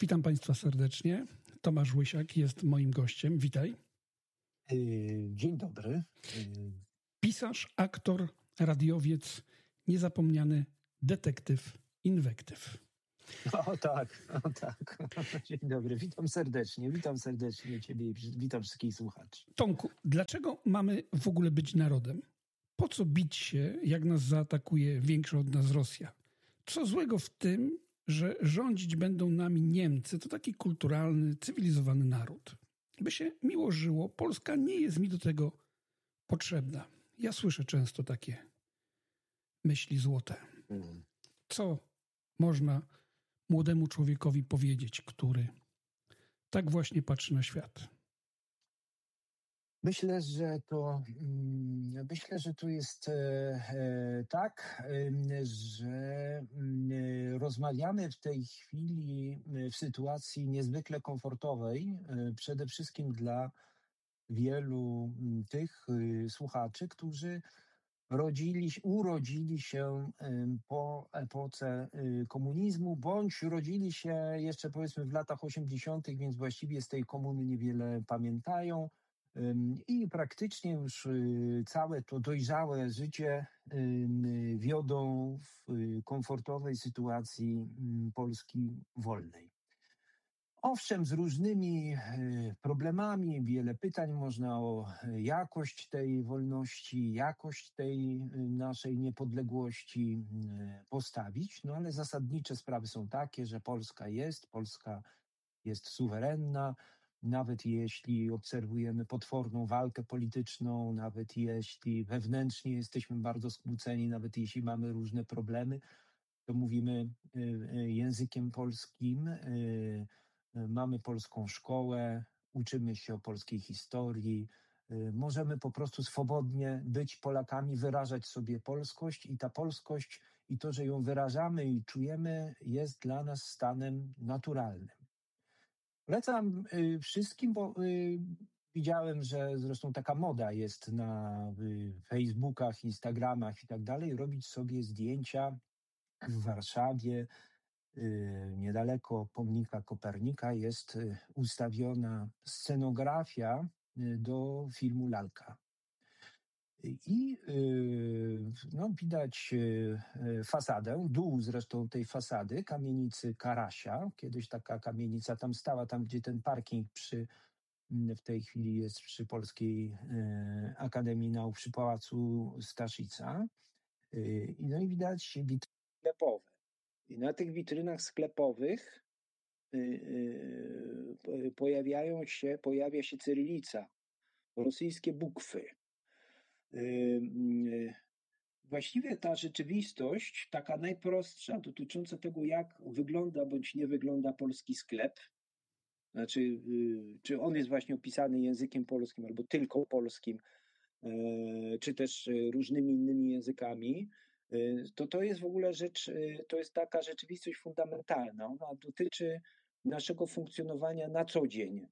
Witam Państwa serdecznie. Tomasz Łysiak jest moim gościem. Witaj. Dzień dobry. Pisarz, aktor, radiowiec, niezapomniany detektyw, inwektyw. O tak. Dzień dobry, witam serdecznie Ciebie i witam wszystkich słuchaczy. Tomku, dlaczego mamy w ogóle być narodem? Po co bić się, jak nas zaatakuje większa od nas Rosja? Co złego w tym, że rządzić będą nami Niemcy? To taki kulturalny, cywilizowany naród. By się miło żyło, Polska nie jest mi do tego potrzebna. Ja słyszę często takie myśli złote. Co można młodemu człowiekowi powiedzieć, który tak właśnie patrzy na świat? Myślę, że to jest tak, że rozmawiamy w tej chwili w sytuacji niezwykle komfortowej, przede wszystkim dla wielu tych słuchaczy, którzy urodzili się po epoce komunizmu, bądź urodzili się jeszcze powiedzmy w latach 80., więc właściwie z tej komuny niewiele pamiętają. I praktycznie już całe to dojrzałe życie wiodą w komfortowej sytuacji Polski wolnej. Owszem, z różnymi problemami, wiele pytań można o jakość tej wolności, jakość tej naszej niepodległości postawić, no ale zasadnicze sprawy są takie, że Polska jest suwerenna. Nawet jeśli obserwujemy potworną walkę polityczną, nawet jeśli wewnętrznie jesteśmy bardzo skłóceni, nawet jeśli mamy różne problemy, to mówimy językiem polskim, mamy polską szkołę, uczymy się o polskiej historii, możemy po prostu swobodnie być Polakami, wyrażać sobie polskość i ta polskość i to, że ją wyrażamy i czujemy, jest dla nas stanem naturalnym. Polecam wszystkim, bo widziałem, że zresztą taka moda jest na Facebookach, Instagramach i tak dalej, robić sobie zdjęcia w Warszawie. Niedaleko pomnika Kopernika jest ustawiona scenografia do filmu Lalka. I widać fasadę, dół zresztą tej fasady, kamienicy Karasia. Kiedyś taka kamienica tam stała, tam gdzie ten parking w tej chwili jest przy Polskiej Akademii Nauk, przy Pałacu Staszica. I widać witryny sklepowe. I na tych witrynach sklepowych pojawia się cyrylica, rosyjskie bukwy. Właściwie ta rzeczywistość, taka najprostsza, dotycząca tego, jak wygląda bądź nie wygląda polski sklep, znaczy, czy on jest właśnie opisany językiem polskim albo tylko polskim, czy też różnymi innymi językami, to jest w ogóle rzecz, to jest taka rzeczywistość fundamentalna. Ona dotyczy naszego funkcjonowania na co dzień.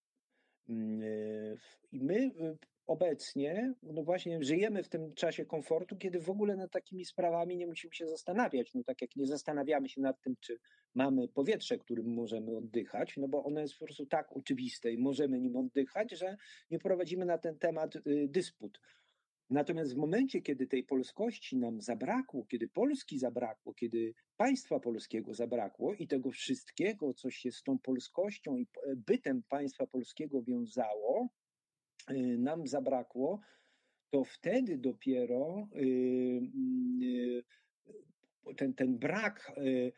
I my obecnie, no właśnie, żyjemy w tym czasie komfortu, kiedy w ogóle nad takimi sprawami nie musimy się zastanawiać. No tak jak nie zastanawiamy się nad tym, czy mamy powietrze, którym możemy oddychać, no bo ono jest po prostu tak oczywiste i możemy nim oddychać, że nie prowadzimy na ten temat dysput. Natomiast w momencie, kiedy tej polskości nam zabrakło, kiedy Polski zabrakło, kiedy państwa polskiego zabrakło i tego wszystkiego, co się z tą polskością i bytem państwa polskiego wiązało, nam zabrakło, to wtedy dopiero ten brak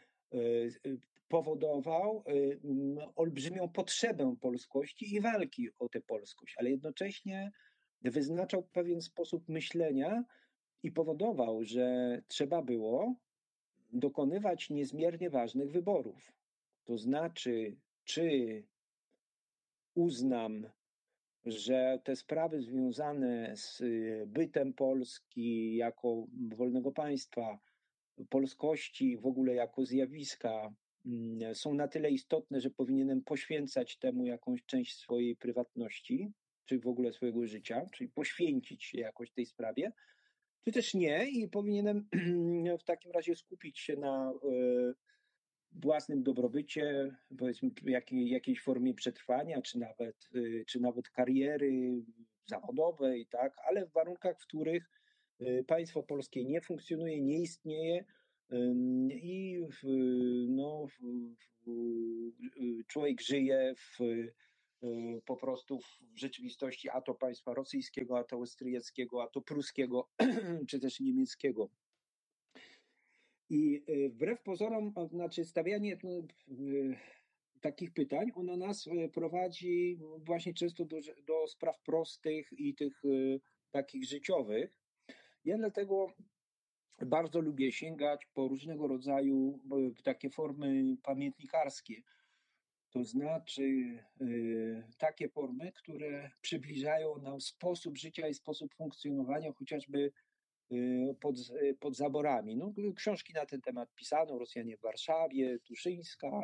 powodował olbrzymią potrzebę polskości i walki o tę polskość, ale jednocześnie wyznaczał pewien sposób myślenia i powodował, że trzeba było dokonywać niezmiernie ważnych wyborów. To znaczy, czy uznam, że te sprawy związane z bytem Polski jako wolnego państwa, polskości w ogóle jako zjawiska są na tyle istotne, że powinienem poświęcać temu jakąś część swojej prywatności, czy w ogóle swojego życia, czyli poświęcić się jakoś tej sprawie, czy też nie i powinienem w takim razie skupić się na własnym dobrobycie, powiedzmy jakiejś formie przetrwania, czy nawet kariery zawodowej, tak, ale w warunkach, w których państwo polskie nie funkcjonuje, nie istnieje i człowiek żyje po prostu w rzeczywistości a to państwa rosyjskiego, a to austriackiego, a to pruskiego, czy też niemieckiego. I wbrew pozorom, znaczy stawianie takich pytań, ono nas prowadzi właśnie często do spraw prostych i tych takich życiowych. Ja dlatego bardzo lubię sięgać po różnego rodzaju takie formy pamiętnikarskie. To znaczy takie formy, które przybliżają nam sposób życia i sposób funkcjonowania, chociażby pod zaborami. No, książki na ten temat pisano, Rosjanie w Warszawie, Tuszyńska,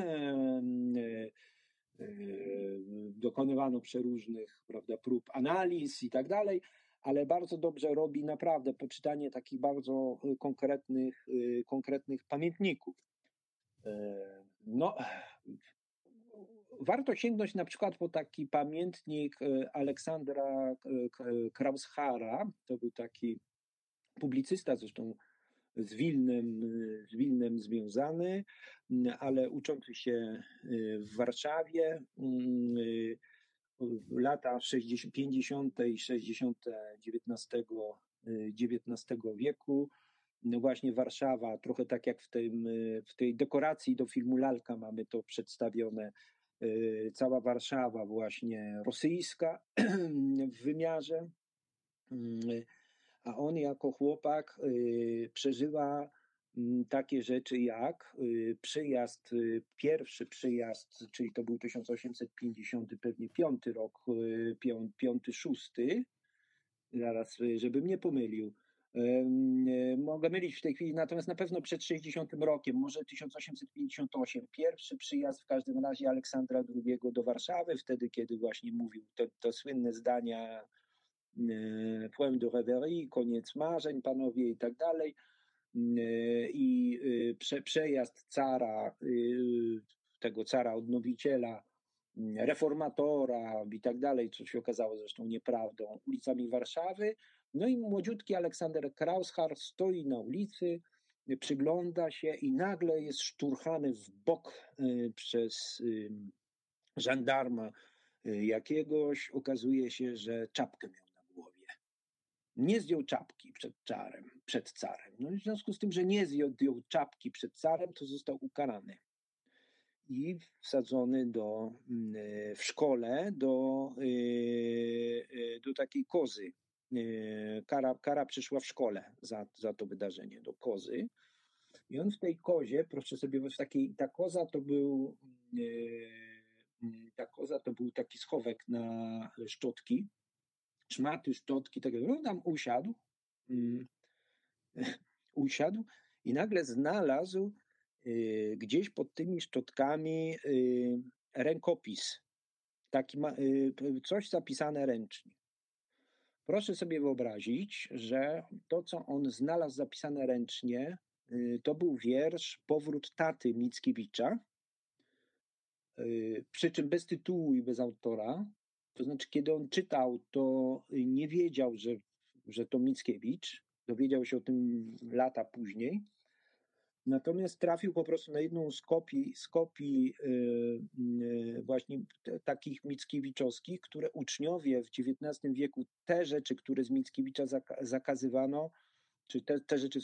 dokonywano przeróżnych, prawda, prób analiz i tak dalej, ale bardzo dobrze robi naprawdę poczytanie takich bardzo konkretnych pamiętników. No, warto sięgnąć na przykład po taki pamiętnik Aleksandra Kraushara, to był taki publicysta, zresztą z Wilnem związany, ale uczący się w Warszawie, lata 50. i 60. XIX wieku. No właśnie Warszawa, trochę tak jak w tej dekoracji do filmu Lalka mamy to przedstawione, cała Warszawa właśnie rosyjska w wymiarze, a on jako chłopak przeżywa takie rzeczy jak pierwszy przyjazd, czyli to był 1850, pewnie 5 rok, 6, zaraz, żebym nie pomylił. Mogę mylić w tej chwili, natomiast na pewno przed 60 rokiem, może 1858, pierwszy przyjazd w każdym razie Aleksandra II do Warszawy, wtedy kiedy właśnie mówił te słynne zdania Poème de rêverie, koniec marzeń, panowie i tak dalej. I przejazd cara, tego cara odnowiciela, reformatora i tak dalej, co się okazało zresztą nieprawdą, ulicami Warszawy. No i młodziutki Aleksander Kraushar stoi na ulicy, przygląda się i nagle jest szturchany w bok przez żandarma jakiegoś. Okazuje się, że czapkę miał na głowie. Nie zdjął czapki przed carem. No i w związku z tym, że nie zdjął czapki przed carem, to został ukarany i wsadzony w szkole do takiej kozy. Kara przyszła w szkole za to wydarzenie, do kozy. I on w tej kozie, proszę sobie, ta koza to był taki schowek na szczotki, szmaty, szczotki, tak jak on tam usiadł i nagle znalazł gdzieś pod tymi szczotkami rękopis. Taki coś zapisane ręcznie. Proszę sobie wyobrazić, że to, co on znalazł zapisane ręcznie, to był wiersz Powrót taty Mickiewicza, przy czym bez tytułu i bez autora. To znaczy, kiedy on czytał, to nie wiedział, że to Mickiewicz. Dowiedział się o tym lata później. Natomiast trafił po prostu na jedną z kopii właśnie takich mickiewiczowskich, które uczniowie w XIX wieku, te rzeczy, które z Mickiewicza zakazywano, czy te rzeczy,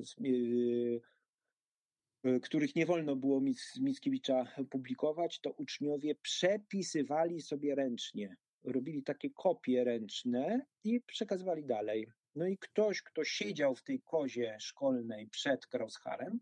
których nie wolno było z Mickiewicza publikować, to uczniowie przepisywali sobie ręcznie. Robili takie kopie ręczne i przekazywali dalej. No i ktoś, kto siedział w tej kozie szkolnej przed Krausharem,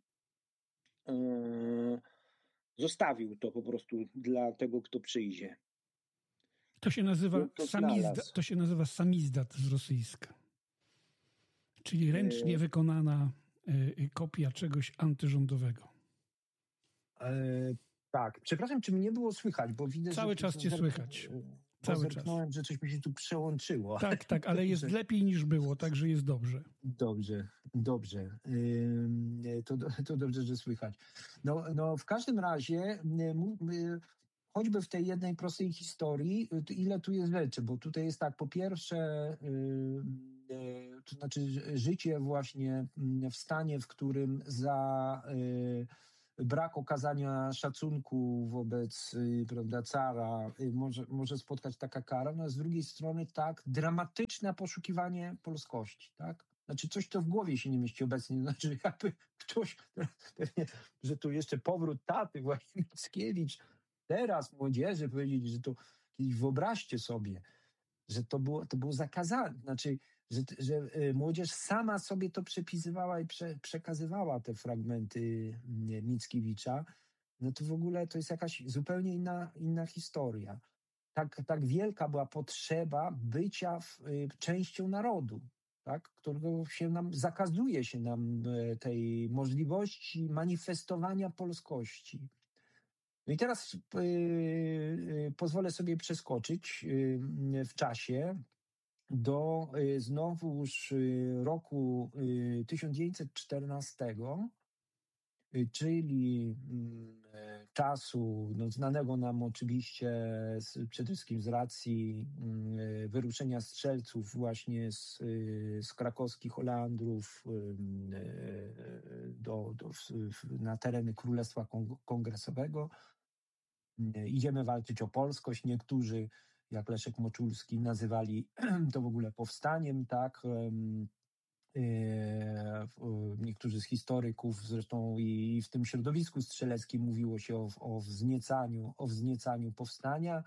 zostawił to po prostu dla tego, kto przyjdzie. To się nazywa samizdat z rosyjska. Czyli ręcznie wykonana kopia czegoś antyrządowego. Tak. Przepraszam, czy mnie było słychać, bo widzę, Cały czas cię słychać. Cały zerknąłem, że coś mi się tu przełączyło. Tak, ale jest lepiej niż było, także jest dobrze. Dobrze. To dobrze, że słychać. No, w każdym razie, choćby w tej jednej prostej historii, ile tu jest rzeczy, bo tutaj jest tak, po pierwsze, to znaczy życie właśnie w stanie, w którym za brak okazania szacunku wobec, prawda, cara może spotkać taka kara, no a z drugiej strony tak dramatyczne poszukiwanie polskości, tak? Znaczy coś, co w głowie się nie mieści obecnie, znaczy jakby ktoś, pewnie, że tu jeszcze powrót taty właśnie Mickiewicz, teraz młodzieży powiedzieć, że to kiedyś wyobraźcie sobie, że to było zakazane, znaczy, że młodzież sama sobie to przepisywała i przekazywała te fragmenty Mickiewicza, no to w ogóle to jest jakaś zupełnie inna historia. Tak wielka była potrzeba bycia częścią narodu, tak? Którego zakazuje się nam tej możliwości manifestowania polskości. No i teraz pozwolę sobie przeskoczyć w czasie do znowuż roku 1914, czyli czasu znanego nam oczywiście przede wszystkim z racji wyruszenia strzelców właśnie z krakowskich Oleandrów na tereny Królestwa Kongresowego. Idziemy walczyć o polskość. Niektórzy, jak Leszek Moczulski, nazywali to w ogóle powstaniem, tak? Niektórzy z historyków, zresztą i w tym środowisku strzeleckim mówiło się o wzniecaniu powstania.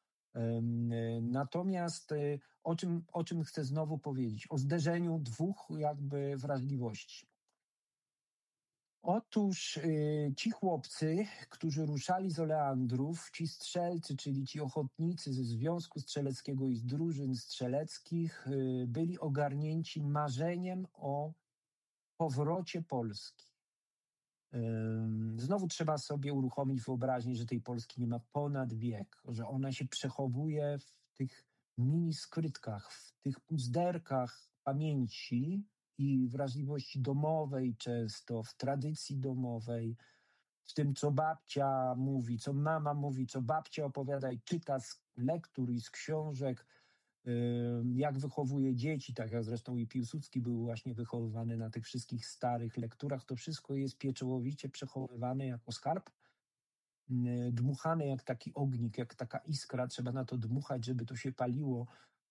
Natomiast o czym chcę znowu powiedzieć? O zderzeniu dwóch jakby wrażliwości. Otóż ci chłopcy, którzy ruszali z Oleandrów, ci strzelcy, czyli ci ochotnicy ze Związku Strzeleckiego i z drużyn strzeleckich, byli ogarnięci marzeniem o powrocie Polski. Znowu trzeba sobie uruchomić wyobraźnię, że tej Polski nie ma ponad wiek, że ona się przechowuje w tych miniskrytkach, w tych puzderkach pamięci i wrażliwości domowej często, w tradycji domowej, w tym, co babcia mówi, co mama mówi, co babcia opowiada i czyta z lektur i z książek, jak wychowuje dzieci, tak jak zresztą i Piłsudski był właśnie wychowywany na tych wszystkich starych lekturach. To wszystko jest pieczołowicie przechowywane jako skarb, dmuchane jak taki ognik, jak taka iskra. Trzeba na to dmuchać, żeby to się paliło.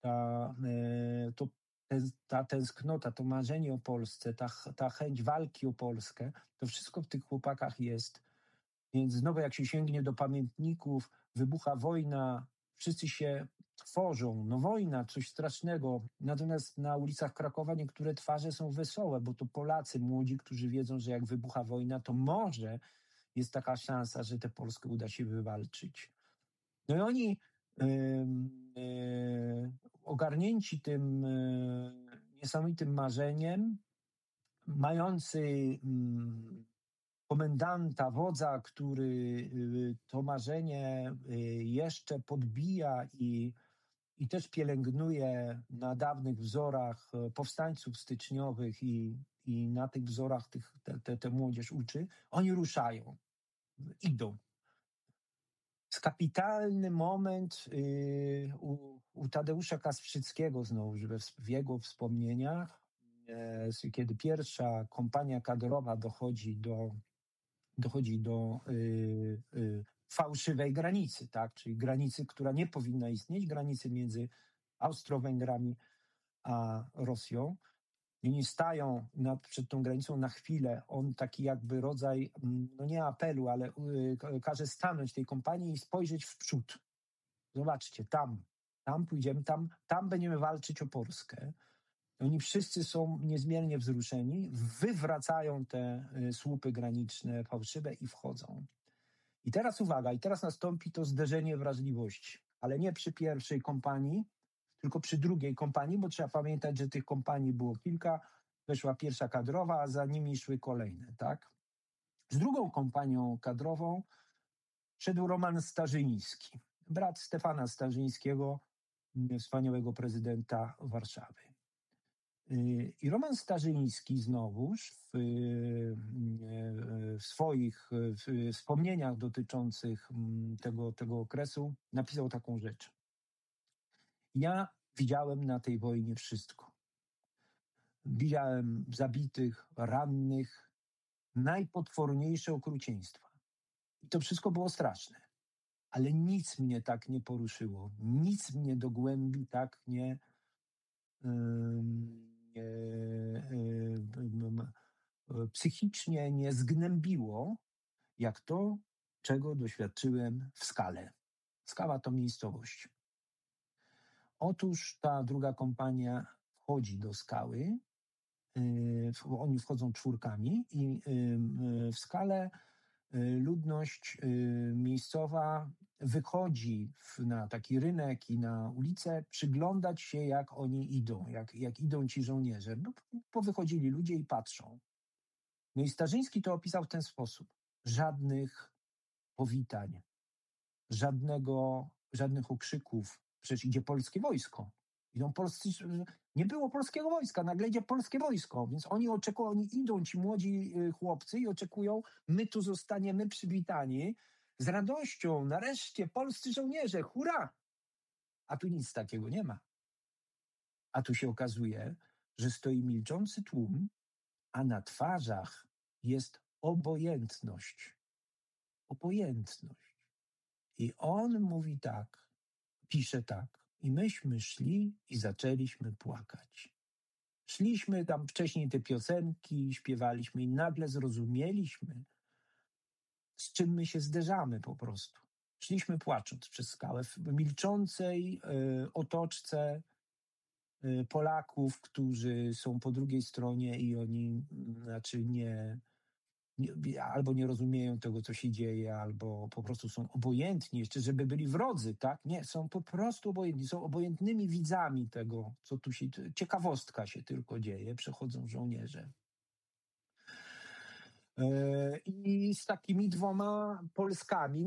Ta tęsknota, to marzenie o Polsce, ta chęć walki o Polskę, to wszystko w tych chłopakach jest. Więc znowu jak się sięgnie do pamiętników, wybucha wojna, wszyscy się tworzą. No wojna, coś strasznego. Natomiast na ulicach Krakowa niektóre twarze są wesołe, bo to Polacy młodzi, którzy wiedzą, że jak wybucha wojna, to może jest taka szansa, że tę Polskę uda się wywalczyć. No i oni ogarnięci tym niesamowitym marzeniem, mający komendanta, wodza, który to marzenie jeszcze podbija i też pielęgnuje na dawnych wzorach powstańców styczniowych i na tych wzorach tę młodzież uczy, oni ruszają, idą. Jest kapitalny moment u Tadeusza Kasprzyckiego znowu, w jego wspomnieniach, kiedy pierwsza kompania kadrowa dochodzi do fałszywej granicy, tak? Czyli granicy, która nie powinna istnieć, granicy między Austro-Węgrami a Rosją. I oni stają przed tą granicą na chwilę. On taki jakby rodzaj, no nie apelu, ale każe stanąć tej kompanii i spojrzeć w przód. Zobaczcie, tam pójdziemy, tam będziemy walczyć o Polskę. Oni wszyscy są niezmiernie wzruszeni, wywracają te słupy graniczne fałszywe i wchodzą. I teraz uwaga, i teraz nastąpi to zderzenie wrażliwości, ale nie przy pierwszej kompanii, tylko przy drugiej kompanii, bo trzeba pamiętać, że tych kompanii było kilka, weszła pierwsza kadrowa, a za nimi szły kolejne, tak? Z drugą kompanią kadrową szedł Roman Starzyński. brat Stefana Starzyńskiego, wspaniałego prezydenta Warszawy. I Roman Starzyński znowuż w swoich wspomnieniach dotyczących tego okresu napisał taką rzecz. Ja widziałem na tej wojnie wszystko. Widziałem zabitych, rannych, najpotworniejsze okrucieństwa. I to wszystko było straszne. Ale nic mnie tak nie poruszyło. Nic mnie do głębi tak psychicznie nie zgnębiło, jak to, czego doświadczyłem w Skale. Skała to miejscowość. Otóż ta druga kompania wchodzi do Skały, oni wchodzą czwórkami i w Skale ludność miejscowa wychodzi na taki rynek i na ulicę przyglądać się, jak oni idą, jak idą ci żołnierze. No, powychodzili ludzie i patrzą. No i Starzyński to opisał w ten sposób. Żadnych powitań, żadnych okrzyków. Przecież idzie polskie wojsko. Nie było polskiego wojska, nagle idzie polskie wojsko, więc oni oczekują, oni idą, ci młodzi chłopcy i oczekują, my tu zostaniemy przywitani z radością, nareszcie polscy żołnierze, hurra! A tu nic takiego nie ma. A tu się okazuje, że stoi milczący tłum, a na twarzach jest obojętność. Obojętność. I on mówi tak, pisze tak. I myśmy szli i zaczęliśmy płakać. Szliśmy tam wcześniej te piosenki, śpiewaliśmy i nagle zrozumieliśmy, z czym my się zderzamy po prostu. Szliśmy płacząc przez skałę w milczącej otoczce Polaków, którzy są po drugiej stronie i oni albo nie rozumieją tego, co się dzieje, albo po prostu są obojętni, jeszcze żeby byli wrodzy, tak? Nie, są po prostu obojętni, są obojętnymi widzami tego, co tu się, ciekawostka się tylko dzieje, przechodzą żołnierze. I z takimi dwiema Polskami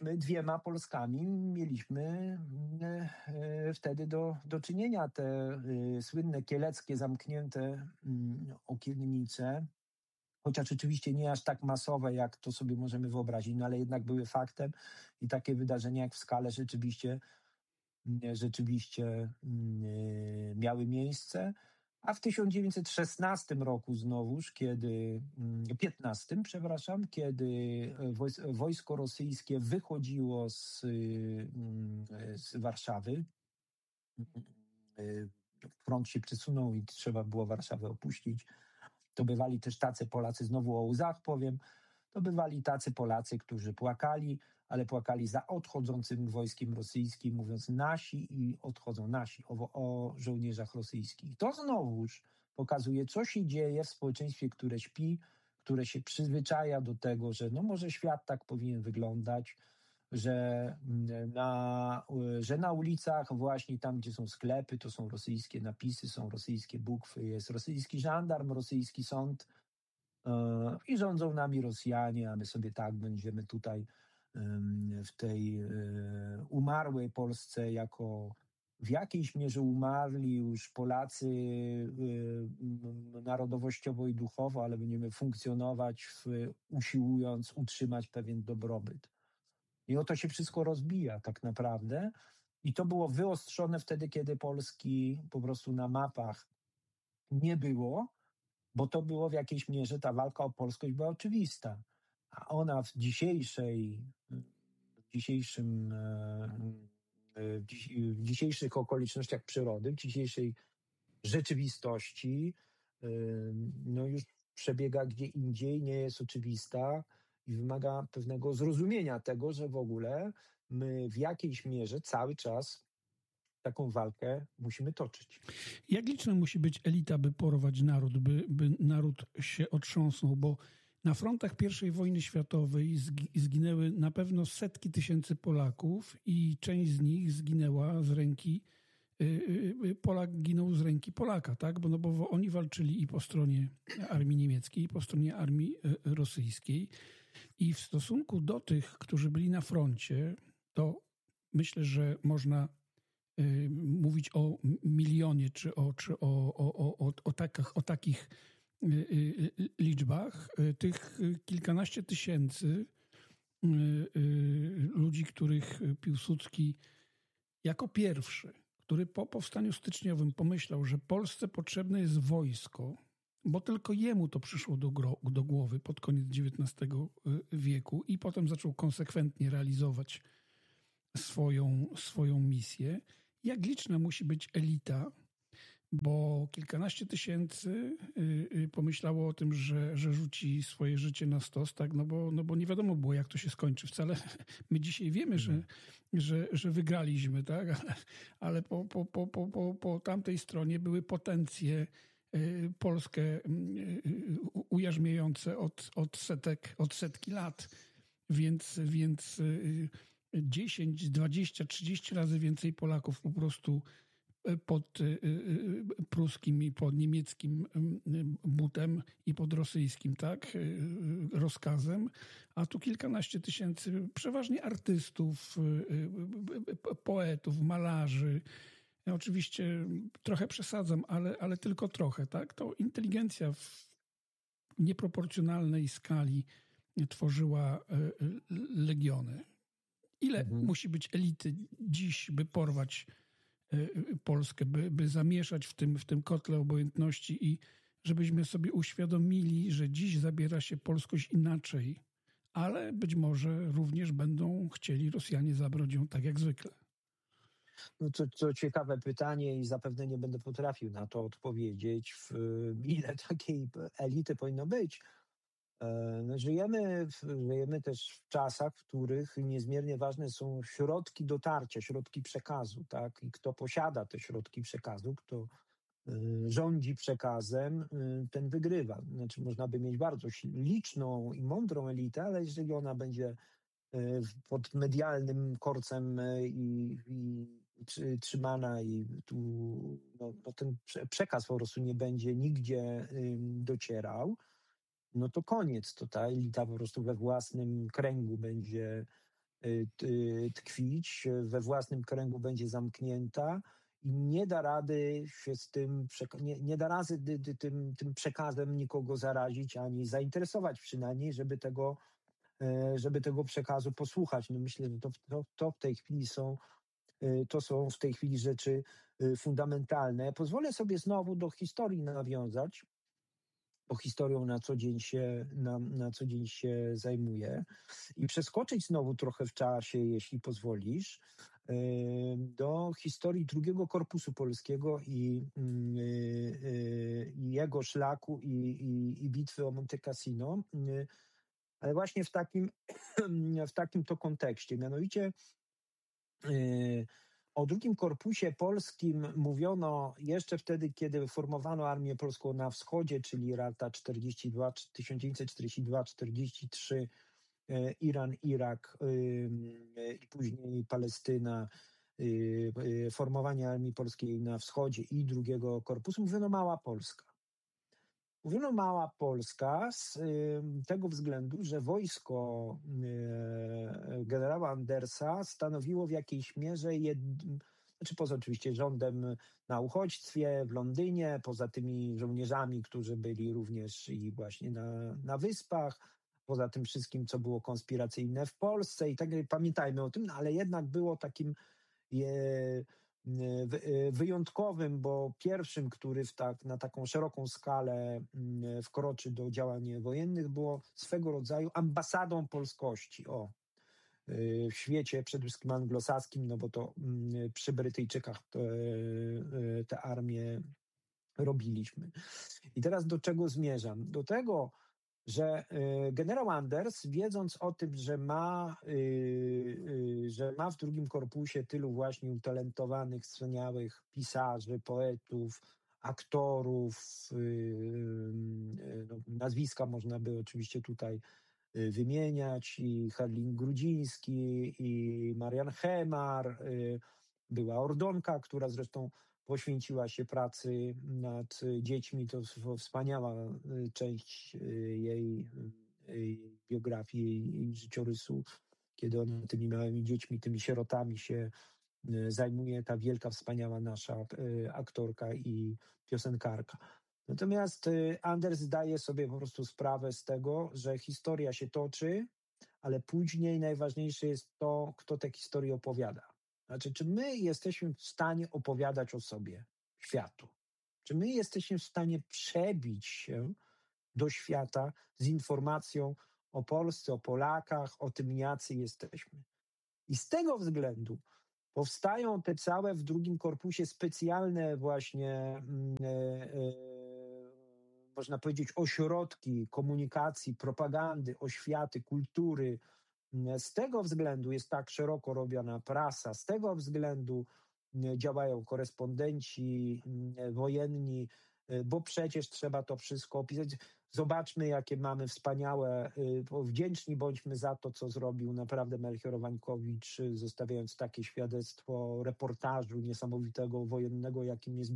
mieliśmy wtedy do czynienia. Te słynne kieleckie zamknięte okiennice, chociaż oczywiście nie aż tak masowe, jak to sobie możemy wyobrazić, no ale jednak były faktem i takie wydarzenia jak w Skale rzeczywiście miały miejsce. A w 1916 roku znowuż, kiedy wojsko rosyjskie wychodziło z Warszawy, front się przesunął i trzeba było Warszawę opuścić, to bywali też tacy Polacy, znowu o łzach powiem, to bywali tacy Polacy, którzy płakali, ale płakali za odchodzącym wojskiem rosyjskim, mówiąc nasi i odchodzą nasi, o żołnierzach rosyjskich. To znowuż pokazuje, co się dzieje w społeczeństwie, które śpi, które się przyzwyczaja do tego, że no może świat tak powinien wyglądać, że na ulicach właśnie tam, gdzie są sklepy, to są rosyjskie napisy, są rosyjskie bukwy, jest rosyjski żandarm, rosyjski sąd i rządzą nami Rosjanie, a my sobie tak będziemy tutaj w tej umarłej Polsce jako w jakiejś mierze umarli już Polacy narodowościowo i duchowo, ale będziemy funkcjonować usiłując utrzymać pewien dobrobyt. I oto się wszystko rozbija tak naprawdę. I to było wyostrzone wtedy, kiedy Polski po prostu na mapach nie było, bo to było w jakiejś mierze, ta walka o polskość była oczywista. A ona w dzisiejszych okolicznościach przyrody, w dzisiejszej rzeczywistości, no już przebiega gdzie indziej, nie jest oczywista i wymaga pewnego zrozumienia tego, że w ogóle my w jakiejś mierze cały czas taką walkę musimy toczyć. Jak liczna musi być elita, by porować naród, by naród się otrząsnął? Bo na frontach I wojny światowej zginęły na pewno setki tysięcy Polaków i część z nich zginęła z ręki, Polak ginął z ręki Polaka, tak? Bo oni walczyli i po stronie armii niemieckiej, i po stronie armii rosyjskiej. I w stosunku do tych, którzy byli na froncie, to myślę, że można mówić o milionie czy o takich liczbach. Tych kilkanaście tysięcy ludzi, których Piłsudski jako pierwszy, który po powstaniu styczniowym pomyślał, że Polsce potrzebne jest wojsko, bo tylko jemu to przyszło do głowy pod koniec XIX wieku i potem zaczął konsekwentnie realizować swoją misję. Jak liczna musi być elita, bo kilkanaście tysięcy pomyślało o tym, że rzuci swoje życie na stos, tak? No bo nie wiadomo było, jak to się skończy. Wcale my dzisiaj wiemy, że wygraliśmy, tak? Ale po tamtej stronie były potencje Polskę ujarzmiające od setki lat. Więc 10, 20, 30 razy więcej Polaków po prostu pod pruskim i pod niemieckim butem i pod rosyjskim, tak, rozkazem, a tu kilkanaście tysięcy przeważnie artystów, poetów, malarzy. Ja oczywiście trochę przesadzam, ale tylko trochę, tak? To inteligencja w nieproporcjonalnej skali tworzyła legiony. Ile musi być elity dziś, by porwać Polskę, by zamieszać w tym kotle obojętności i żebyśmy sobie uświadomili, że dziś zabiera się polskość inaczej, ale być może również będą chcieli Rosjanie zabrać ją tak jak zwykle. No to ciekawe pytanie i zapewne nie będę potrafił na to odpowiedzieć, ile takiej elity powinno być. Żyjemy też w czasach, w których niezmiernie ważne są środki dotarcia, środki przekazu, tak? I kto posiada te środki przekazu, kto rządzi przekazem, ten wygrywa. Znaczy można by mieć bardzo liczną i mądrą elitę, ale jeżeli ona będzie pod medialnym korcem i trzymana i tu ten przekaz po prostu nie będzie nigdzie docierał, no to koniec. To ta elita po prostu we własnym kręgu będzie tkwić, we własnym kręgu będzie zamknięta i nie da rady się z tym, nie da rady tym przekazem nikogo zarazić, ani zainteresować przynajmniej, żeby tego przekazu posłuchać. No myślę, że to w tej chwili są w tej chwili rzeczy fundamentalne. Pozwolę sobie znowu do historii nawiązać, bo historią na co dzień się zajmuję i przeskoczyć znowu trochę w czasie, jeśli pozwolisz, do historii drugiego Korpusu Polskiego i jego szlaku i bitwy o Monte Cassino, ale właśnie w takim to kontekście. Mianowicie o drugim Korpusie Polskim mówiono jeszcze wtedy, kiedy formowano Armię Polską na wschodzie, czyli lata 1942-43, Iran, Irak i później Palestyna, formowanie Armii Polskiej na wschodzie i drugiego Korpusu. Mówiono Mała Polska. Mówiono Mała Polska z tego względu, że wojsko generała Andersa stanowiło w jakiejś mierze, poza oczywiście rządem na uchodźstwie w Londynie, poza tymi żołnierzami, którzy byli również i właśnie na Wyspach, poza tym wszystkim, co było konspiracyjne w Polsce i tak dalej. Pamiętajmy o tym, ale jednak było takim wyjątkowym, bo pierwszym, który na taką szeroką skalę wkroczy do działań wojennych, było swego rodzaju ambasadą polskości w świecie przede wszystkim anglosaskim, no bo to przy Brytyjczykach te armie robiliśmy. I teraz do czego zmierzam? Do tego, że generał Anders, wiedząc o tym, że ma w drugim korpusie tylu właśnie utalentowanych, wspaniałych pisarzy, poetów, aktorów, nazwiska można by oczywiście tutaj wymieniać, i Herling Grudziński, i Marian Hemar, była Ordonka, która zresztą poświęciła się pracy nad dziećmi. To wspaniała część jej biografii, jej życiorysu, kiedy ona tymi małymi dziećmi, tymi sierotami się zajmuje ta wielka, wspaniała nasza aktorka i piosenkarka. Natomiast Anders zdaje sobie po prostu sprawę z tego, że historia się toczy, ale później najważniejsze jest to, kto tę historię opowiada. Znaczy, czy my jesteśmy w stanie opowiadać o sobie światu? Czy my jesteśmy w stanie przebić się do świata z informacją o Polsce, o Polakach, o tym, jacy jesteśmy? I z tego względu powstają te całe w drugim korpusie specjalne właśnie, można powiedzieć, ośrodki komunikacji, propagandy, oświaty, kultury. Z tego względu jest tak szeroko robiona prasa, z tego względu działają korespondenci wojenni, bo przecież trzeba to wszystko opisać. Zobaczmy, jakie mamy wspaniałe, wdzięczni bądźmy za to, co zrobił naprawdę Melchior Wańkowicz, zostawiając takie świadectwo reportażu niesamowitego wojennego, jakim jest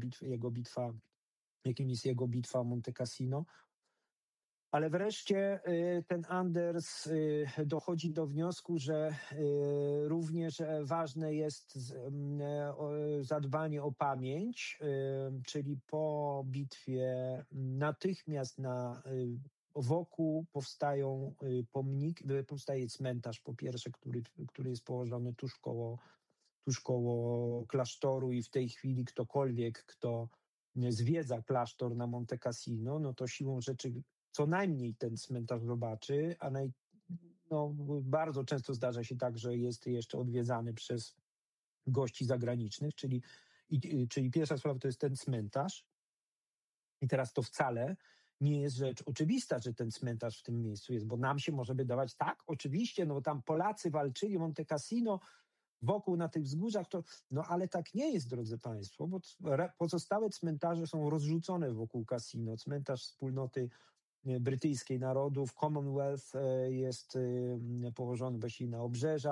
jego bitwa o Monte Cassino. Ale wreszcie ten Anders dochodzi do wniosku, że również ważne jest zadbanie o pamięć, czyli po bitwie natychmiast wokół powstaje cmentarz po pierwsze, który jest położony tuż koło klasztoru i w tej chwili ktokolwiek, kto zwiedza klasztor na Monte Cassino, no to siłą rzeczy co najmniej ten cmentarz zobaczy, a bardzo często zdarza się tak, że jest jeszcze odwiedzany przez gości zagranicznych, czyli pierwsza sprawa to jest ten cmentarz. I teraz to wcale nie jest rzecz oczywista, że ten cmentarz w tym miejscu jest, bo nam się może wydawać, tak, oczywiście, no tam Polacy walczyli, Monte Cassino, wokół na tych wzgórzach, ale tak nie jest, drodzy Państwo, bo pozostałe cmentarze są rozrzucone wokół kasino. Cmentarz wspólnoty brytyjskiej narodów, Commonwealth, jest położony właściwie na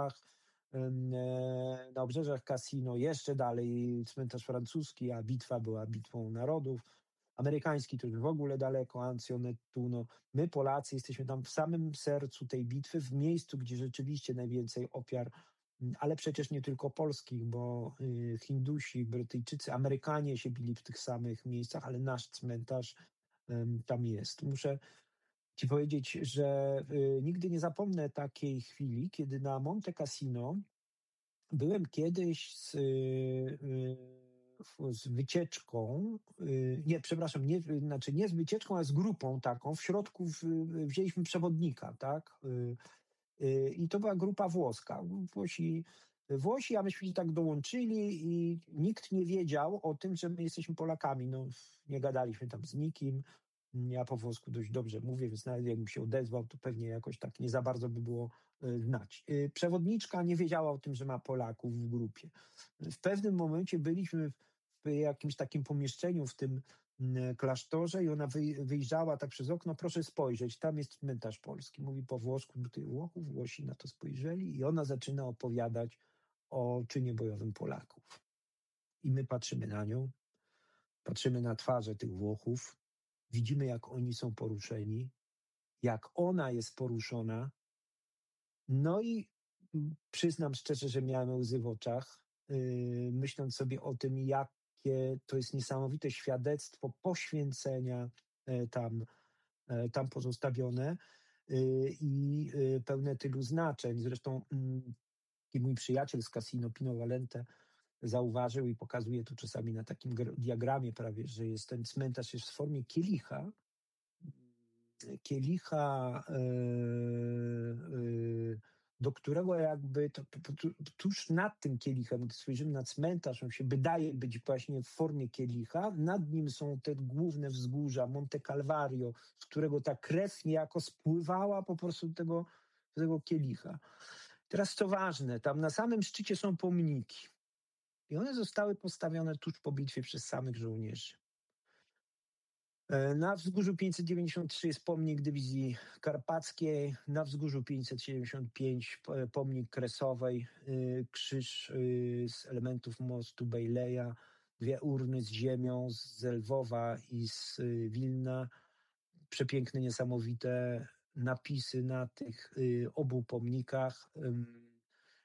obrzeżach kasino, jeszcze dalej cmentarz francuski, a bitwa była bitwą narodów. Amerykański to już w ogóle daleko, Anzio Nettuno. My Polacy jesteśmy tam w samym sercu tej bitwy, w miejscu, gdzie rzeczywiście najwięcej ofiar, ale przecież nie tylko polskich, bo Hindusi, Brytyjczycy, Amerykanie się bili w tych samych miejscach, ale nasz cmentarz tam jest. Muszę Ci powiedzieć, że nigdy nie zapomnę takiej chwili, kiedy na Monte Cassino byłem kiedyś z wycieczką, nie z wycieczką, ale z grupą taką. W środku wzięliśmy przewodnika, tak? I to była grupa włoska. Włosi, a myśmy się tak dołączyli i nikt nie wiedział o tym, że my jesteśmy Polakami. Nie gadaliśmy tam z nikim. Ja po włosku dość dobrze mówię, więc nawet jakbym się odezwał, to pewnie jakoś tak nie za bardzo by było znać. Przewodniczka nie wiedziała o tym, że ma Polaków w grupie. W pewnym momencie byliśmy w jakimś takim pomieszczeniu w tym klasztorze i ona wyjrzała tak przez okno, proszę spojrzeć, tam jest cmentarz polski. Mówi po włosku do tych Włochów, Włosi na to spojrzeli i ona zaczyna opowiadać o czynie bojowym Polaków. I my patrzymy na nią, patrzymy na twarze tych Włochów, widzimy, jak oni są poruszeni, jak ona jest poruszona. No i przyznam szczerze, że miałem łzy w oczach, myśląc sobie o tym, jakie to jest niesamowite świadectwo poświęcenia tam pozostawione i pełne tylu znaczeń. Zresztą mój przyjaciel z Casino, Pino Valente, zauważył i pokazuje to czasami na takim diagramie prawie, że jest ten cmentarz jest w formie kielicha, do którego jakby tuż nad tym kielichem, gdy spojrzymy na cmentarz, on się wydaje być właśnie w formie kielicha, nad nim są te główne wzgórza, Monte Calvario, z którego ta krew niejako spływała po prostu do tego kielicha. Teraz co ważne, tam na samym szczycie są pomniki i one zostały postawione tuż po bitwie przez samych żołnierzy. Na wzgórzu 593 jest pomnik dywizji karpackiej, na wzgórzu 575 pomnik kresowej, krzyż z elementów mostu Bejleja, 2 urny z ziemią z Lwowa i z Wilna, przepiękne, niesamowite napisy na tych obu pomnikach.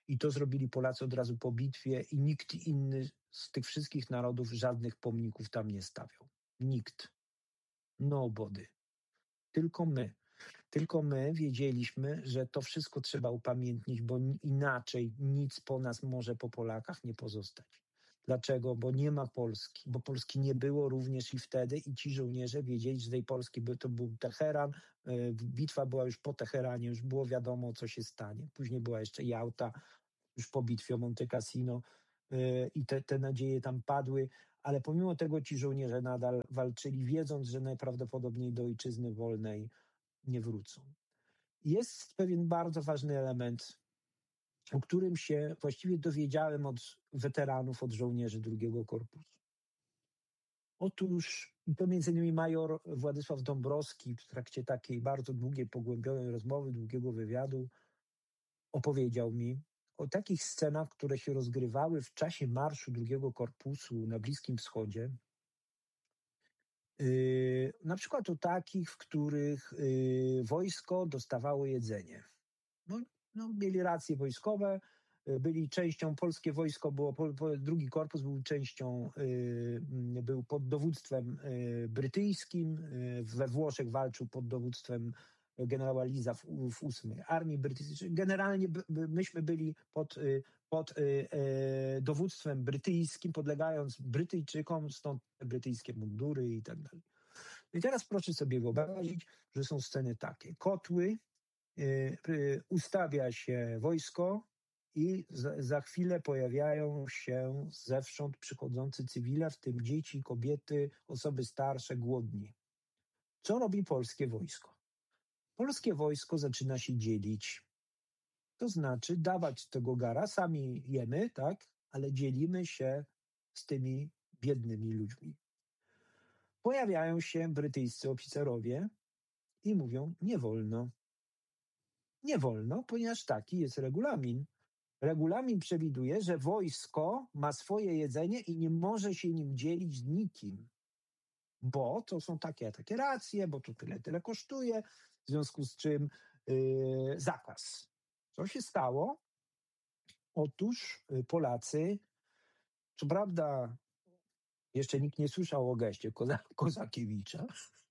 I to zrobili Polacy od razu po bitwie i nikt inny z tych wszystkich narodów żadnych pomników tam nie stawiał. Nikt. Nobody. Tylko my. Tylko my wiedzieliśmy, że to wszystko trzeba upamiętnić, bo inaczej nic po nas może po Polakach nie pozostać. Dlaczego? Bo nie ma Polski, bo Polski nie było również i wtedy i ci żołnierze wiedzieli, że tej Polski to był Teheran, bitwa była już po Teheranie, już było wiadomo, co się stanie. Później była jeszcze Jałta, już po bitwie o Monte Cassino i te nadzieje tam padły, ale pomimo tego ci żołnierze nadal walczyli, wiedząc, że najprawdopodobniej do ojczyzny wolnej nie wrócą. Jest pewien bardzo ważny element, o którym się właściwie dowiedziałem od weteranów, od żołnierzy II Korpusu. Otóż, to między innymi major Władysław Dąbrowski w trakcie takiej bardzo długiej, pogłębionej rozmowy, długiego wywiadu opowiedział mi o takich scenach, które się rozgrywały w czasie marszu II Korpusu na Bliskim Wschodzie. Na przykład o takich, w których wojsko dostawało jedzenie. No, mieli racje wojskowe, byli częścią, polskie wojsko było, II Korpus był częścią, był pod dowództwem brytyjskim, we Włoszech walczył pod dowództwem generała Liza w 8. Armii Brytyjskiej. Generalnie myśmy byli pod dowództwem brytyjskim, podlegając Brytyjczykom, stąd brytyjskie mundury i tak dalej. I teraz proszę sobie wyobrazić, że są sceny takie. Kotły, ustawia się wojsko i za chwilę pojawiają się zewsząd przychodzący cywile, w tym dzieci, kobiety, osoby starsze, głodni. Co robi polskie wojsko? Polskie wojsko zaczyna się dzielić. To znaczy dawać tego gara, sami jemy, tak, ale dzielimy się z tymi biednymi ludźmi. Pojawiają się brytyjscy oficerowie i mówią, nie wolno. Nie wolno, ponieważ taki jest regulamin. Regulamin przewiduje, że wojsko ma swoje jedzenie i nie może się nim dzielić z nikim, bo to są takie racje, bo to tyle kosztuje, w związku z czym zakaz. Co się stało? Otóż Polacy, co prawda jeszcze nikt nie słyszał o geście Kozakiewicza.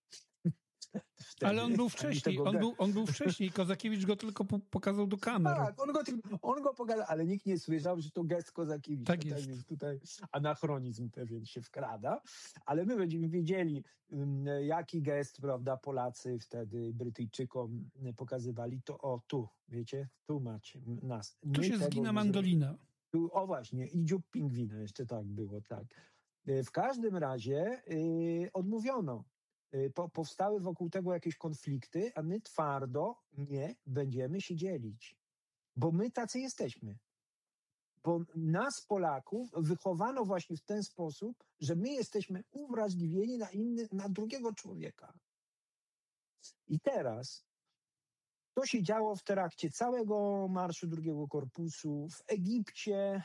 Wtedy, ale on był wcześniej, on był wcześniej, Kozakiewicz go tylko pokazał do kamer. Tak, on go pokazał, ale nikt nie słyszał, że to gest Kozakiewicza. Tak jest. Tak więc tutaj anachronizm pewien się wkrada, ale my będziemy wiedzieli, jaki gest, prawda, Polacy wtedy Brytyjczykom pokazywali, to tu, wiecie, tu macie nas. Tu się zgina mandolina. O właśnie, i dziób pingwina, jeszcze tak było, tak. W każdym razie odmówiono. Powstały wokół tego jakieś konflikty, a my twardo nie będziemy się dzielić. Bo my tacy jesteśmy. Bo nas, Polaków, wychowano właśnie w ten sposób, że my jesteśmy uwrażliwieni na drugiego człowieka. I teraz to się działo w trakcie całego marszu II Korpusu, w Egipcie.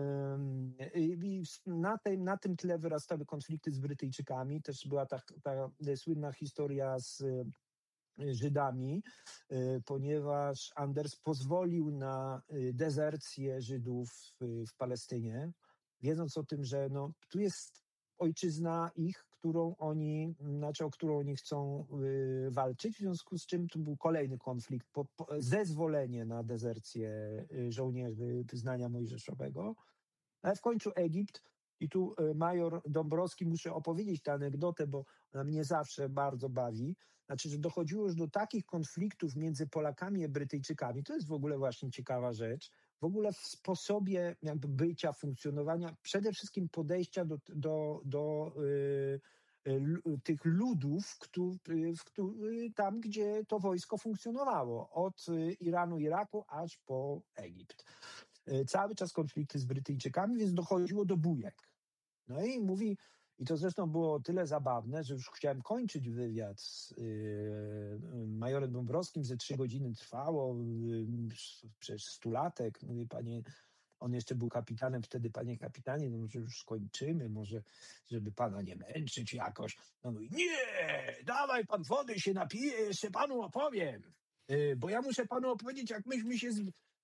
Na tym tle wyrastały konflikty z Brytyjczykami. Też była ta słynna historia z Żydami, ponieważ Anders pozwolił na dezercję Żydów w Palestynie, wiedząc o tym, że tu jest ojczyzna ich, o którą oni chcą walczyć, w związku z czym tu był kolejny konflikt, zezwolenie na dezercję żołnierzy wyznania mojżeszowego, ale w końcu Egipt, i tu major Dąbrowski, muszę opowiedzieć tę anegdotę, bo ona mnie zawsze bardzo bawi, znaczy, że dochodziło już do takich konfliktów między Polakami a Brytyjczykami, to jest w ogóle właśnie ciekawa rzecz, w ogóle w sposobie jakby bycia, funkcjonowania, przede wszystkim podejścia do tych ludów, tam, gdzie to wojsko funkcjonowało, od Iranu, Iraku, aż po Egipt. Cały czas konflikty z Brytyjczykami, więc dochodziło do bujek. No i mówi, i to zresztą było o tyle zabawne, że już chciałem kończyć wywiad z majorem Dąbrowskim, ze 3 godziny trwało, przecież 100-latek. Mówi, panie, on jeszcze był kapitanem wtedy, panie kapitanie, no może już skończymy, może żeby pana nie męczyć jakoś. No mówi, nie, dawaj pan wody się napije, jeszcze panu opowiem, bo ja muszę panu opowiedzieć, jak myśmy się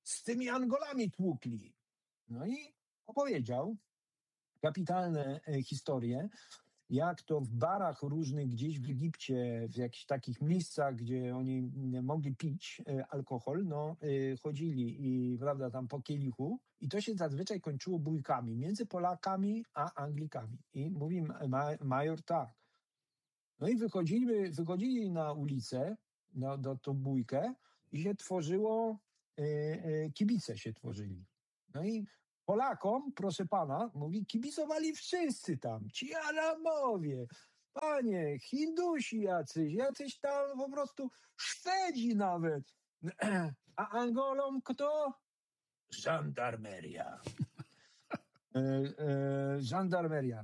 z tymi Angolami tłukli. No i opowiedział kapitalne historie, jak to w barach różnych gdzieś w Egipcie, w jakichś takich miejscach, gdzie oni mogli pić alkohol, chodzili i prawda, tam po kielichu i to się zazwyczaj kończyło bójkami między Polakami a Anglikami. I mówi major tak. No i wychodzili na ulicę, do tą bójkę i się tworzyło, kibice się tworzyli. No i Polakom, proszę pana, mówi, kibicowali wszyscy tam, ci Arabowie, panie, Hindusi jacyś tam po prostu Szwedzi nawet. A Angolom kto? Żandarmeria. Żandarmeria.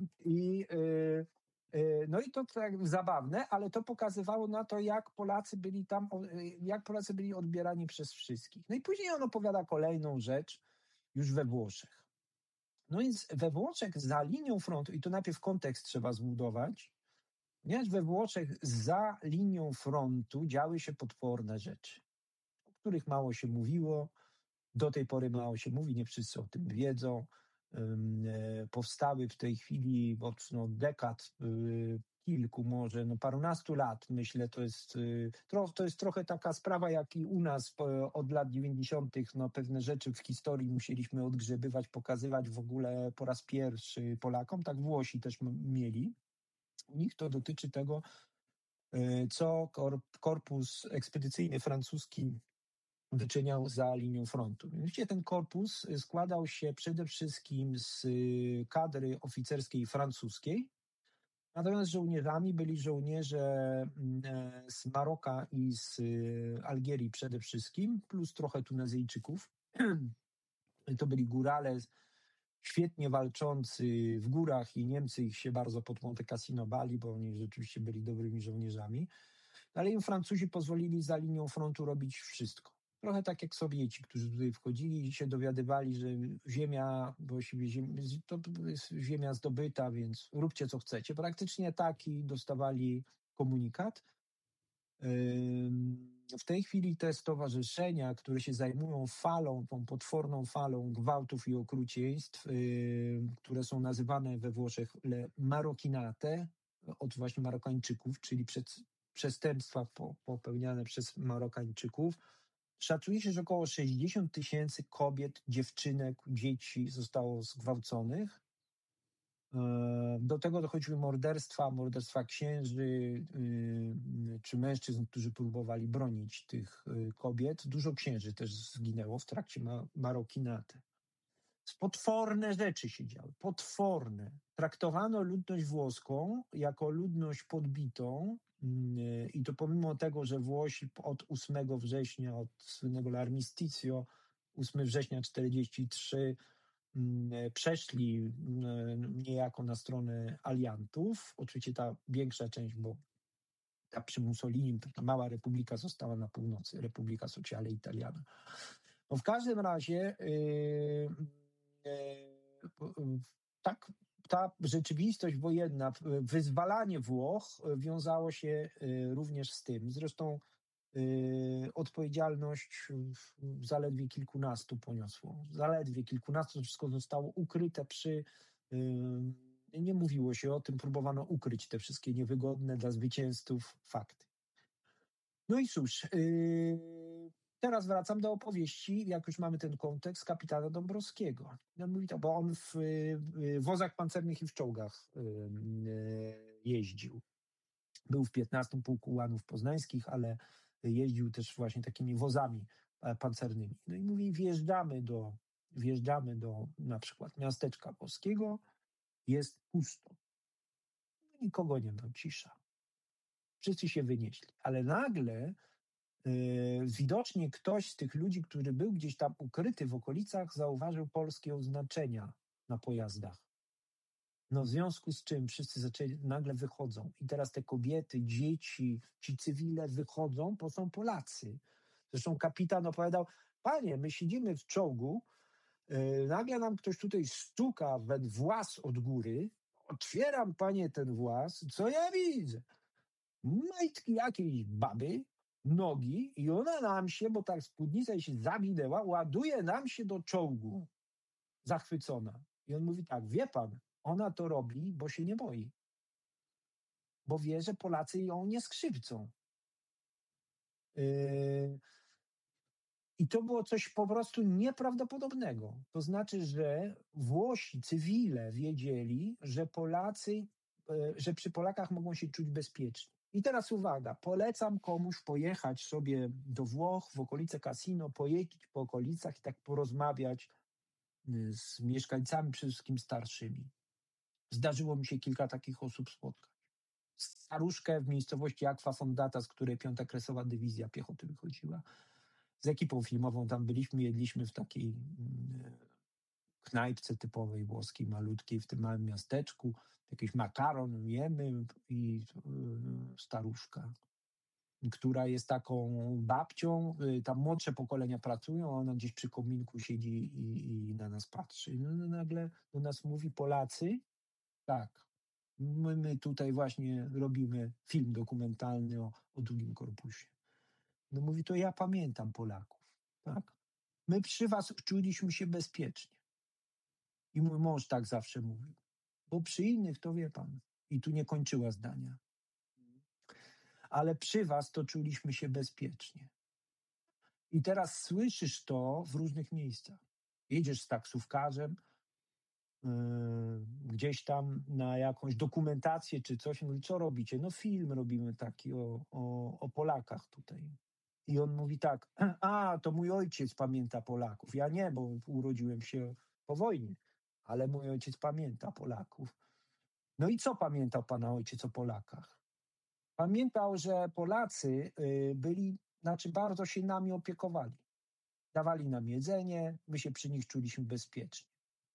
No i to tak zabawne, ale to pokazywało na to, jak Polacy byli odbierani przez wszystkich. No i później on opowiada kolejną rzecz już we Włoszech. No więc we Włoszech za linią frontu, i to najpierw kontekst trzeba zbudować, ponieważ we Włoszech za linią frontu działy się potworne rzeczy, o których mało się mówiło, do tej pory mało się mówi, nie wszyscy o tym wiedzą. Powstały w tej chwili od dekad, kilku może, parunastu lat, myślę, to jest trochę taka sprawa, jak i u nas od lat 90. Pewne rzeczy w historii musieliśmy odgrzebywać, pokazywać w ogóle po raz pierwszy Polakom, tak Włosi też mieli. U nich to dotyczy tego, co korpus ekspedycyjny francuski wyczyniał za linią frontu. Mianowicie ten korpus składał się przede wszystkim z kadry oficerskiej francuskiej, natomiast żołnierzami byli żołnierze z Maroka i z Algierii przede wszystkim, plus trochę Tunezyjczyków. To byli górale świetnie walczący w górach i Niemcy ich się bardzo pod Monte Cassino bali, bo oni rzeczywiście byli dobrymi żołnierzami. Ale im Francuzi pozwolili za linią frontu robić wszystko. Trochę tak jak Sowieci, którzy tutaj wchodzili i się dowiadywali, że ziemia, właściwie to jest ziemia zdobyta, więc róbcie co chcecie. Praktycznie taki dostawali komunikat. W tej chwili te stowarzyszenia, które się zajmują tą potworną falą gwałtów i okrucieństw, które są nazywane we Włoszech le Marocchinate, od właśnie Marokańczyków, czyli przestępstwa popełniane przez Marokańczyków. Szacuje się, że około 60 000 kobiet, dziewczynek, dzieci zostało zgwałconych. Do tego dochodziły morderstwa księży czy mężczyzn, którzy próbowali bronić tych kobiet. Dużo księży też zginęło w trakcie Marocchinate. Potworne rzeczy się działy, potworne. Traktowano ludność włoską jako ludność podbitą i to pomimo tego, że Włosi od 8 września, od słynnego L'armisticio, 8 września 1943 przeszli niejako na stronę aliantów. Oczywiście ta większa część, bo ta przy Mussolini, ta mała republika została na północy, Republika Sociale Italiana. No w każdym razie tak, ta rzeczywistość wojenna, wyzwalanie Włoch wiązało się również z tym. Zresztą odpowiedzialność zaledwie kilkunastu poniosło. Zaledwie kilkunastu, to wszystko zostało ukryte nie mówiło się o tym, próbowano ukryć te wszystkie niewygodne dla zwycięzców fakty. No i cóż, teraz wracam do opowieści, jak już mamy ten kontekst, kapitana Dąbrowskiego. On mówi to, bo on w wozach pancernych i w czołgach jeździł. Był w 15 Pułku Ułanów Poznańskich, ale jeździł też właśnie takimi wozami pancernymi. No i mówi, wjeżdżamy do na przykład miasteczka Boskiego, jest pusto. Nikogo nie ma, cisza. Wszyscy się wynieśli. Ale nagle widocznie ktoś z tych ludzi, który był gdzieś tam ukryty w okolicach, zauważył polskie oznaczenia na pojazdach. No w związku z czym wszyscy nagle wychodzą. I teraz te kobiety, dzieci, ci cywile wychodzą, bo są Polacy. Zresztą kapitan opowiadał, panie, my siedzimy w czołgu, nagle nam ktoś tutaj stuka we włas od góry, otwieram, panie, ten włas, co ja widzę? Majtki jakiejś baby, nogi i ona nam się, bo tak spódnica jej się zawinęła, ładuje nam się do czołgu, zachwycona. I on mówi tak, wie pan, ona to robi, bo się nie boi. Bo wie, że Polacy ją nie skrzywdzą. I to było coś po prostu nieprawdopodobnego. To znaczy, że Włosi, cywile wiedzieli, że Polacy, że przy Polakach mogą się czuć bezpiecznie. I teraz uwaga, polecam komuś pojechać sobie do Włoch, w okolice Cassino, pojeździć po okolicach i tak porozmawiać z mieszkańcami, przede wszystkim starszymi. Zdarzyło mi się kilka takich osób spotkać. Staruszkę w miejscowości Aqua Fondata, z której 5. Kresowa Dywizja Piechoty wychodziła. Z ekipą filmową tam byliśmy, jedliśmy w takiej knajpce typowej włoskiej, malutkiej, w tym małym miasteczku. Jakiś makaron jemy i staruszka, która jest taką babcią, tam młodsze pokolenia pracują, a ona gdzieś przy kominku siedzi i na nas patrzy. No, nagle do nas mówi, Polacy, tak, my tutaj właśnie robimy film dokumentalny o II Korpusie. No mówi, to ja pamiętam Polaków, tak. My przy was czuliśmy się bezpiecznie. I mój mąż tak zawsze mówił. Bo przy innych to wie pan. I tu nie kończyła zdania. Ale przy was to czuliśmy się bezpiecznie. I teraz słyszysz to w różnych miejscach. Jedziesz z taksówkarzem, gdzieś tam na jakąś dokumentację czy coś. Mówi, co robicie? No film robimy taki o Polakach tutaj. I on mówi tak, to mój ojciec pamięta Polaków. Ja nie, bo urodziłem się po wojnie, ale mój ojciec pamięta Polaków. No i co pamiętał pana ojciec o Polakach? Pamiętał, że Polacy bardzo się nami opiekowali. Dawali nam jedzenie, my się przy nich czuliśmy bezpiecznie.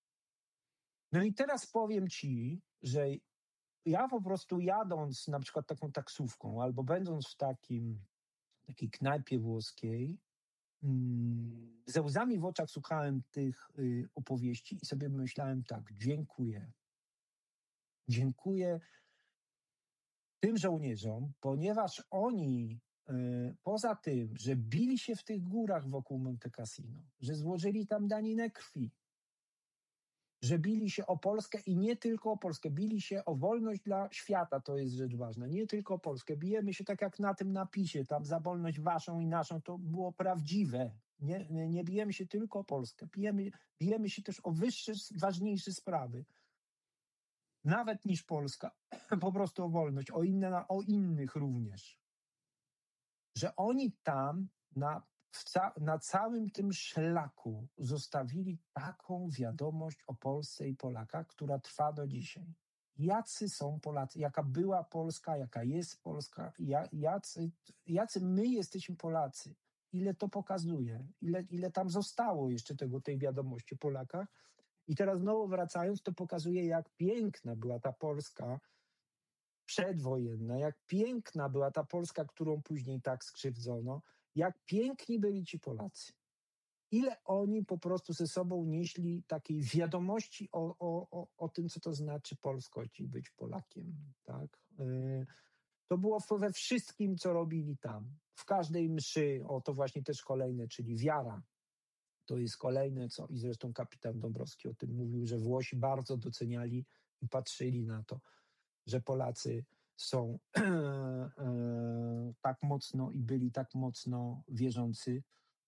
No i teraz powiem ci, że ja po prostu jadąc na przykład taką taksówką albo będąc w takiej knajpie włoskiej, ze łzami w oczach słuchałem tych opowieści i sobie myślałem tak, dziękuję. Dziękuję tym żołnierzom, ponieważ oni poza tym, że bili się w tych górach wokół Monte Cassino, że złożyli tam daninę krwi, że bili się o Polskę i nie tylko o Polskę, bili się o wolność dla świata, to jest rzecz ważna, nie tylko o Polskę. Bijemy się tak jak na tym napisie, tam za wolność waszą i naszą, to było prawdziwe. Nie bijemy się tylko o Polskę, bijemy się też o wyższe, ważniejsze sprawy. Nawet niż Polska, po prostu o wolność, o innych również. Że oni tam na całym tym szlaku zostawili taką wiadomość o Polsce i Polakach, która trwa do dzisiaj. Jacy są Polacy, jaka była Polska, jaka jest Polska, jacy my jesteśmy Polacy. Ile to pokazuje, ile tam zostało jeszcze tej wiadomości o Polakach. I teraz znowu wracając, to pokazuje, jak piękna była ta Polska przedwojenna, jak piękna była ta Polska, którą później tak skrzywdzono, jak piękni byli ci Polacy. Ile oni po prostu ze sobą nieśli takiej wiadomości o tym, co to znaczy polskość i być Polakiem. Tak? To było we wszystkim, co robili tam. W każdej mszy, to właśnie też kolejne, czyli wiara. To jest kolejne, i zresztą kapitan Dąbrowski o tym mówił, że Włosi bardzo doceniali i patrzyli na to, że Polacy są tak mocno i byli tak mocno wierzący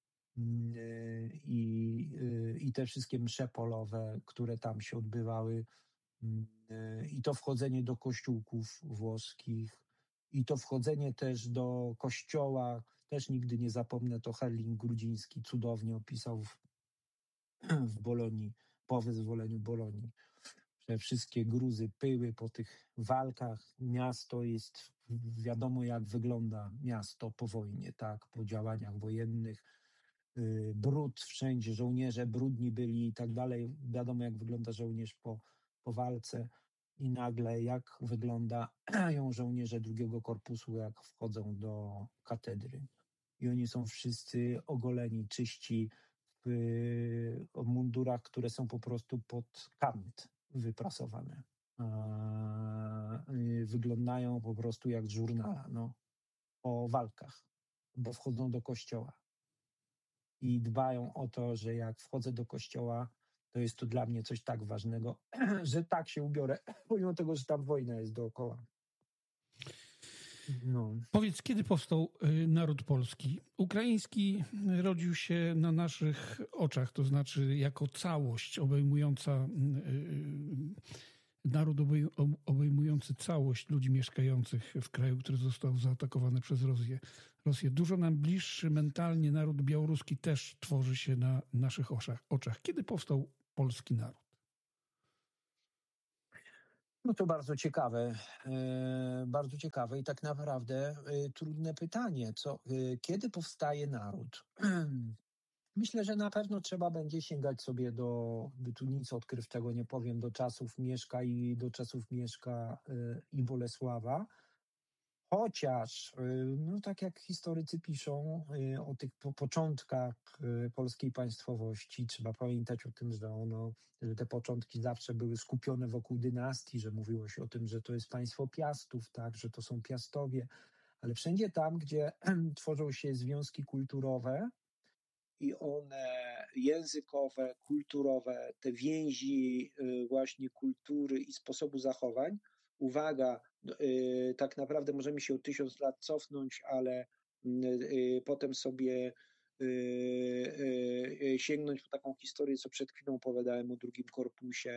i te wszystkie msze polowe, które tam się odbywały i to wchodzenie do kościółków włoskich i to wchodzenie też do kościoła, też nigdy nie zapomnę, to Herling Grudziński cudownie opisał w Bolonii, po wyzwoleniu Bolonii. Że wszystkie gruzy, pyły po tych walkach. Miasto jest, wiadomo jak wygląda miasto po wojnie, tak, po działaniach wojennych. Brud wszędzie, żołnierze brudni byli i tak dalej. Wiadomo jak wygląda żołnierz po walce i nagle jak wyglądają żołnierze II Korpusu, jak wchodzą do katedry. I oni są wszyscy ogoleni, czyści, w mundurach, które są po prostu pod kant wyprasowane. Wyglądają po prostu jak z żurnala, o walkach. bo wchodzą do kościoła i dbają o to, że jak wchodzę do kościoła, to jest to dla mnie coś tak ważnego, że tak się ubiorę, pomimo tego, że tam wojna jest dookoła. No. Powiedz, kiedy powstał naród polski? Ukraiński rodził się na naszych oczach, to znaczy jako całość obejmująca naród obejmujący całość ludzi mieszkających w kraju, który został zaatakowany przez Rosję. Dużo nam bliższy mentalnie naród białoruski też tworzy się na naszych oczach. Kiedy powstał polski naród? No to bardzo ciekawe i tak naprawdę trudne pytanie. Kiedy powstaje naród? Myślę, że na pewno trzeba będzie sięgać sobie tu nic odkrywczego nie powiem, do czasów Mieszka i Bolesława. Chociaż, no tak jak historycy piszą o tych początkach polskiej państwowości, trzeba pamiętać o tym, że te początki zawsze były skupione wokół dynastii, że mówiło się o tym, że to jest państwo Piastów, tak, że to są Piastowie, ale wszędzie tam, gdzie tworzą się związki kulturowe i one językowe, kulturowe, te więzi właśnie kultury i sposobu zachowań, uwaga, tak naprawdę możemy się o 1000 lat cofnąć, ale potem sobie sięgnąć po taką historię, co przed chwilą opowiadałem o drugim korpusie,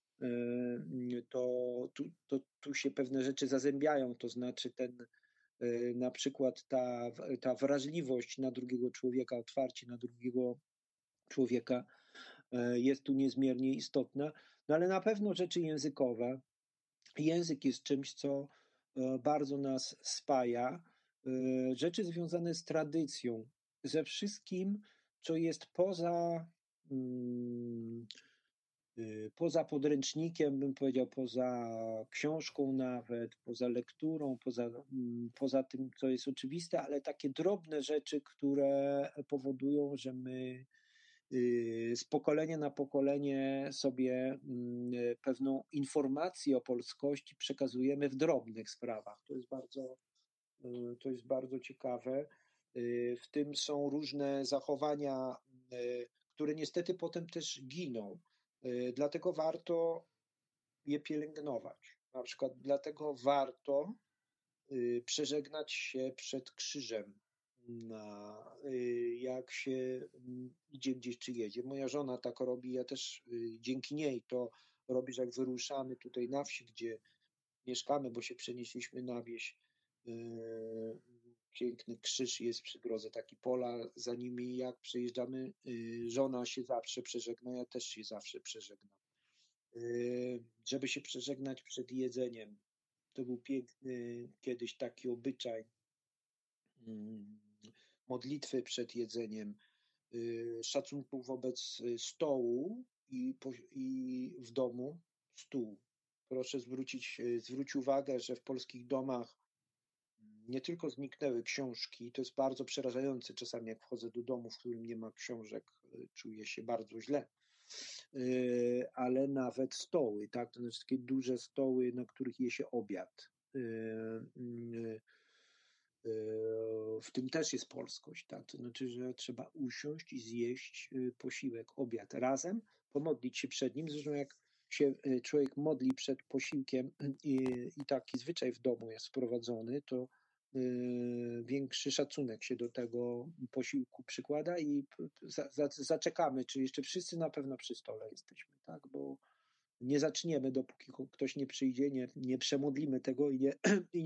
tu się pewne rzeczy zazębiają, to znaczy na przykład ta wrażliwość na drugiego człowieka, otwarcie na drugiego człowieka jest tu niezmiernie istotna, no ale na pewno rzeczy językowe. Język jest czymś, co bardzo nas spaja. Rzeczy związane z tradycją, ze wszystkim, co jest poza podręcznikiem, bym powiedział, poza książką nawet, poza lekturą, poza tym, co jest oczywiste, ale takie drobne rzeczy, które powodują, że my z pokolenia na pokolenie sobie pewną informację o polskości przekazujemy w drobnych sprawach. To jest bardzo ciekawe. W tym są różne zachowania, które niestety potem też giną. Dlatego warto je pielęgnować. Na przykład dlatego warto przeżegnać się przed krzyżem, jak się idzie gdzieś czy jedzie. Moja żona tak robi, ja też dzięki niej to robię, że jak wyruszamy tutaj na wsi, gdzie mieszkamy, bo się przenieśliśmy na wieś, piękny krzyż jest przy drodze, taki pola za nimi, jak przejeżdżamy, żona się zawsze przeżegna, ja też się zawsze przeżegnam. Żeby się przeżegnać przed jedzeniem. To był piękny kiedyś taki obyczaj, modlitwy przed jedzeniem, szacunku wobec stołu i w domu stół. Proszę zwróć uwagę, że w polskich domach nie tylko zniknęły książki, to jest bardzo przerażające czasami, jak wchodzę do domu, w którym nie ma książek, czuję się bardzo źle, ale nawet stoły, tak, to znaczy takie duże stoły, na których je się obiad. W tym też jest polskość, tak? To znaczy, że trzeba usiąść i zjeść posiłek, obiad razem, pomodlić się przed nim. Zresztą jak się człowiek modli przed posiłkiem i taki zwyczaj w domu jest wprowadzony, to większy szacunek się do tego posiłku przykłada i zaczekamy, czy jeszcze wszyscy na pewno przy stole jesteśmy, tak? Bo nie zaczniemy, dopóki ktoś nie przyjdzie, nie przemodlimy tego i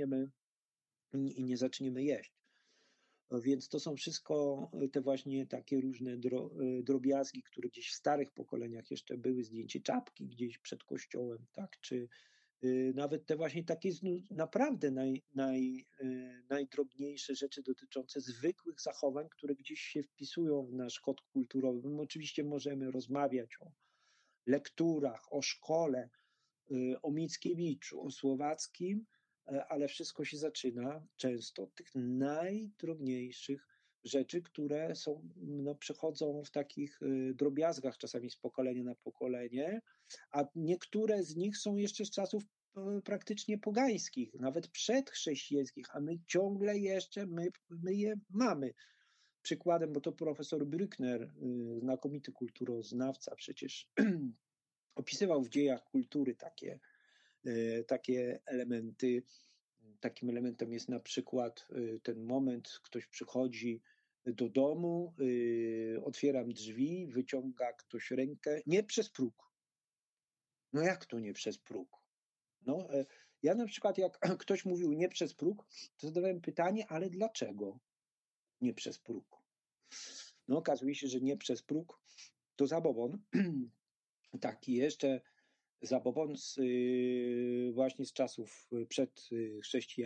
nie zaczniemy jeść. Więc to są wszystko te właśnie takie różne drobiazgi, które gdzieś w starych pokoleniach jeszcze były, zdjęcie czapki gdzieś przed kościołem, tak, czy nawet te właśnie takie naprawdę najdrobniejsze rzeczy dotyczące zwykłych zachowań, które gdzieś się wpisują w nasz kod kulturowy. My oczywiście możemy rozmawiać o lekturach, o szkole, o Mickiewiczu, o Słowackim, ale wszystko się zaczyna często od tych najdrobniejszych rzeczy, które przechodzą w takich drobiazgach czasami z pokolenia na pokolenie, a niektóre z nich są jeszcze z czasów praktycznie pogańskich, nawet przedchrześcijańskich, a my ciągle jeszcze my je mamy. Przykładem, bo to profesor Brückner, znakomity kulturoznawca, przecież opisywał w dziejach kultury takie elementy. Takim elementem jest na przykład ten moment, ktoś przychodzi do domu, otwieram drzwi, wyciąga ktoś rękę, nie przez próg. No jak to nie przez próg? No, ja na przykład jak ktoś mówił nie przez próg, to zadawałem pytanie, ale dlaczego nie przez próg? No okazuje się, że nie przez próg to zabobon, taki jeszcze zabobon właśnie z czasów przedchrześcijańskich,